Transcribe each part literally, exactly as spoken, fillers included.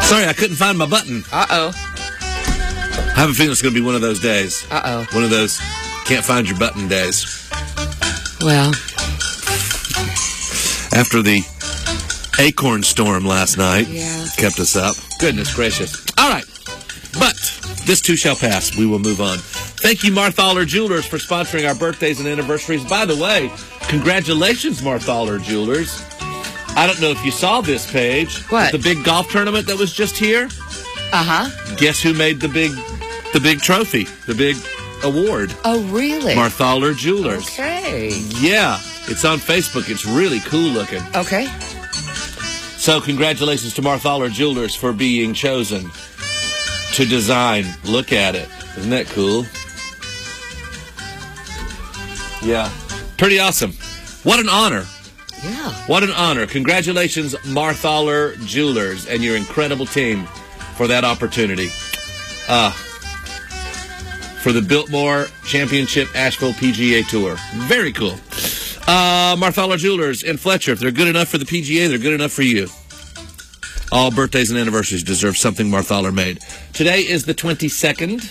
Sorry, I couldn't find my button. Uh-oh. I have a feeling it's going to be one of those days. Uh-oh. One of those can't find your button days. Well. After the acorn storm last night yeah. kept us up. Goodness gracious. All right. But this too shall pass. We will move on. Thank you, Marthaler Jewelers, for sponsoring our birthdays and anniversaries. By the way, congratulations, Marthaler Jewelers. I don't know if you saw this page. What? The big golf tournament that was just here. Uh-huh. Guess who made the big the big trophy, the big award? Oh, really? Marthaler Jewelers. Okay. Yeah. It's on Facebook. It's really cool looking. Okay. So congratulations to Marthaler Jewelers for being chosen to design. Look at it. Isn't that cool? Yeah. Pretty awesome. What an honor. Yeah. What an honor. Congratulations, Marthaler Jewelers, and your incredible team for that opportunity. Uh, for the Biltmore Championship Asheville P G A Tour. Very cool. Uh, Marthaler Jewelers in Fletcher. If they're good enough for the P G A, they're good enough for you. All birthdays and anniversaries deserve something Marthaler made. Today is the twenty-second.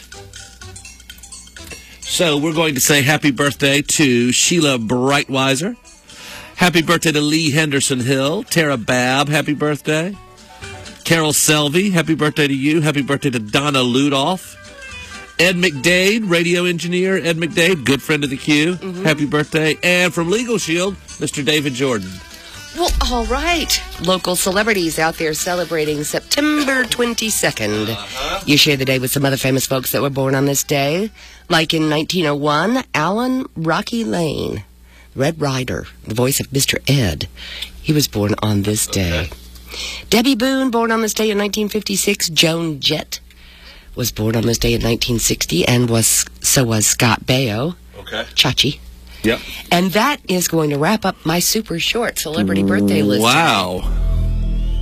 So we're going to say happy birthday to Sheila Breitweiser. Happy birthday to Lee Henderson Hill. Tara Babb, happy birthday. Carol Selvey, happy birthday to you. Happy birthday to Donna Ludolph. Ed McDade, radio engineer. Ed McDade, good friend of the Q. Mm-hmm. Happy birthday. And from Legal Shield, Mister David Jordan. Well, all right. Local celebrities out there celebrating September twenty-second. Uh-huh. You share the day with some other famous folks that were born on this day. Like in nineteen oh one, Alan Rocky Lane, Red Ryder, the voice of Mister Ed. He was born on this day. Okay. Debbie Boone, born on this day in nineteen fifty-six. Joan Jett was born on this day in nineteen sixty, and was so was Scott Baio. Okay. Chachi. Yep. And that is going to wrap up my super short celebrity birthday list. Wow.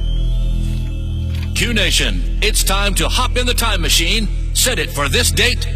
Q Nation, it's time to hop in the time machine, set it for this date,